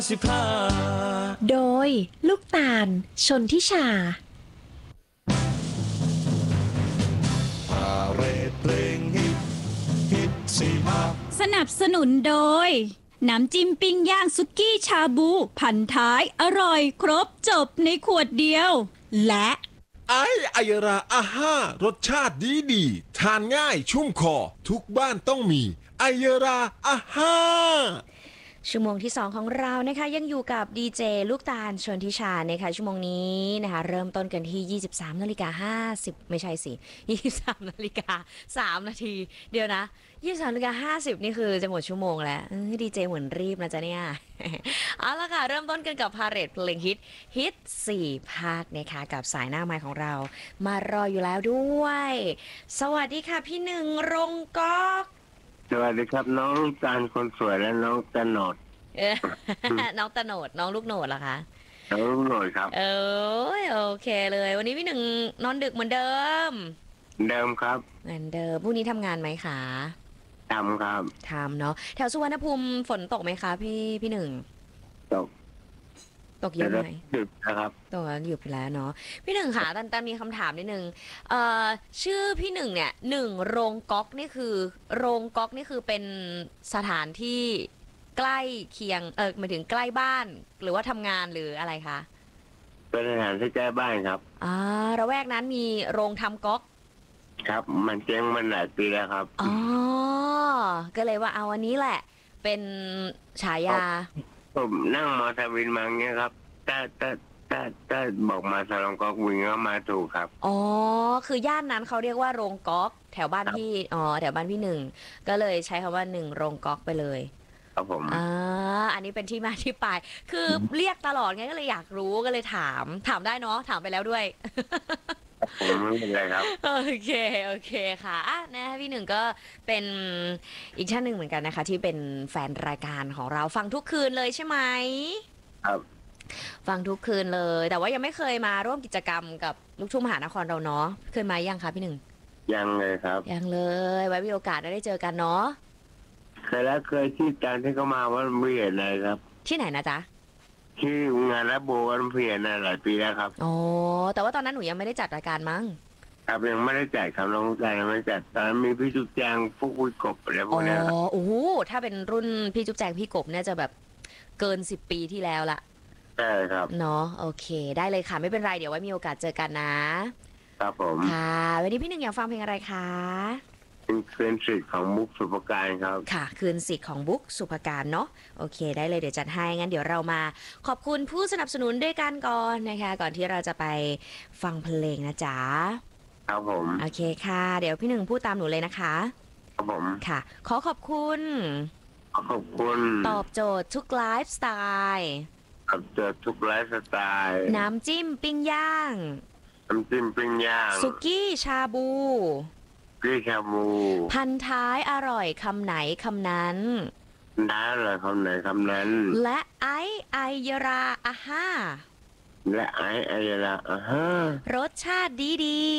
โดยลูกตาลชนทิชาพาเรดเพลงฮิต45 สนับสนุนโดยน้ำจิ้มปิ้งย่างซุกี้ชาบูพันท้ายอร่อยครบจบในขวดเดียวและไอยราอาห้ารสชาติดีทานง่ายชุ่มคอทุกบ้านต้องมีไอยราอาห้าชั่วโมงที่2ของเรานะคะยังอยู่กับดีเจลูกตาลชนทิชานะคะชั่วโมงนี้นะคะเริ่มต้นกันที่23:50ไม่ใช่สิ23:03นาทีเดี๋ยวนะ23:50นี่คือจะหมดชั่วโมงแล้วดีเจเหมือนรีบนะจ๊ะเนี่ย เอาละค่ะเริ่มต้นกันกับพาเหรดเพลงฮิต4ภาคนะคะกับสายหน้าไมค์ของเรามารออยู่แล้วด้วยสวัสดีค่ะพี่หนึ่งรงก๊อกสวัสดีครับน้องลูกตาลคนสวยและน้องตะโหนดน้องตะโหนดน้องลูกโหนดเหรอคะน้องลูกโหนดครับโอเคเลยวันนี้พี่หนึ่งนอนดึกเหมือนเดิมครับเหมือนเดิมพรุ่งนี้ทำงานไหมคะทำครับทำเนาะแถวสุวรรณภูมิฝนตกไหมคะพี่หนึ่งตกเยอะไหมดึกนะครับตกแล้วหยุดไปแล้วเนาะพี่หนึ่งค่ะตันมีคำถามนิดนึงชื่อพี่หนึ่งเนี่ยหนึ่งโรงก๊อกนี่คือโรงก๊อกนี่คือเป็นสถานที่ใกล้เคียงหมายถึงใกล้บ้านหรือว่าทำงานหรืออะไรคะเป็นสถานที่ใกล้บ้านครับระแวกนั้นมีโรงทำก๊อกครับมันเจ๊งมันหลายปีแล้วครับก็เลยว่าเอาวันนี้แหละเป็นฉายาผมนั่งมอเตอร์วินมาเงี้ยครับถ้าบอกมาสลองก๊อกวิ่งก็มาถูกครับคือย่านนั้นเขาเรียกว่าโรงก๊อกแถวบ้านพี่แถวบ้านพี่หนึ่งก็เลยใช้คำว่าหนึ่งโรงก๊อกไปเลยครับผมอันนี้เป็นที่มาที่ไปคือเรียกตลอดไงก็เลยอยากรู้ก็เลยถามได้เนาะถามไปแล้วด้วยผมไม่เป็นไรครับโอเคค่ะนะพี่หนึ่งก็เป็นอีกท่านหนึ่งเหมือนกันนะคะที่เป็นแฟนรายการของเราฟังทุกคืนเลยใช่ไหมครับฟังทุกคืนเลยแต่ว่ายังไม่เคยมาร่วมกิจกรรมกับลูกทุ่งมหานครเราเนาะเคยมายังคะพี่หนึ่งยังเลยครับยังเลยไว้มีโอกาสได้เจอกันเนาะเคยที่การที่เขามาว่าเวียนเลยครับที่ไหนนะจ๊ะที่งานรับโบวันเพียรหลายปีแล้วครับแต่ว่าตอนนั้นหนูยังไม่ได้จัดรายการมั้งครับยังไม่ได้จัดครับน้องใจยังไม่จัดตอนมีพี่จุ๊บแจงพวกคุยกบอะไรพวกนี้ครับโอ้โหถ้าเป็นรุ่นพี่จุ๊บแจงพี่กบเนี่ยจะแบบเกิน10 ปีที่แล้วละใช่ครับเนาะโอเคได้เลยค่ะไม่เป็นไรเดี๋ยวไว้มีโอกาสเจอกันนะครับผมค่ะวันนี้พี่หนึ่งอยากฟังเพลงอะไรคะคืนสิทธิ์ของบุ๊กสุภการครับค่ะคืนสิทธิ์ของบุ๊กสุภการเนาะโอเคได้เลยเดี๋ยวจัดให้งั้นเดี๋ยวเรามาขอบคุณผู้สนับสนุนด้วยกันก่อนนะคะก่อนที่เราจะไปฟังเพลงนะจ๊ะครับผมโอเคค่ะเดี๋ยวพี่หนึ่งพูดตามหนูเลยนะคะครับผมค่ะขอขอบคุณตอบโจทย์ทุกไลฟ์สไตล์ตอบโจทย์ทุกไลฟ์สไตล์น้ำจิ้มปิ้งย่างสุกี้ชาบูพันท้ายอร่อยคำไหนคำนั้นได้เลยคำไหนคำนั้นและไอยราอาห้าและไอยราอาห้ารสชาติดี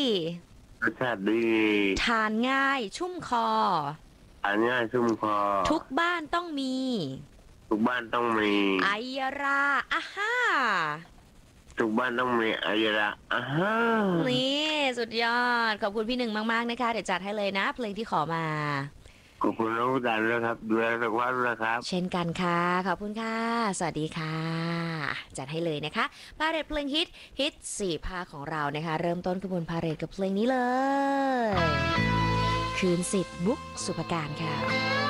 ทานง่ายชุ่มคอทุกบ้านต้องมีไอยราอาห้าทุกบ้านต้องมีไอยรานี่สุดยอดขอบคุณพี่หนึ่งมากๆนะคะเดี๋ยวจัดให้เลยนะเพลงที่ขอมาขอบคุณน้องดันด้วยครับดูแลสุขภาพด้วยครับเช่นกันค่ะขอบคุณค่ะสวัสดีค่ะจัดให้เลยนะคะพาเหรดเพลงฮิต4ภาคของเรานะคะเริ่มต้นขบวนพาเหรดกับเพลงนี้เลยคืนสิทธิ์บุ๊กสุภการค่ะ